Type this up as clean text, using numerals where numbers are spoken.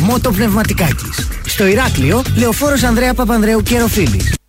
Μότο Πνευματικάκης. Στο Ηράκλειο, Λεωφόρος Ανδρέα Παπανδρέου και Ροφίλης.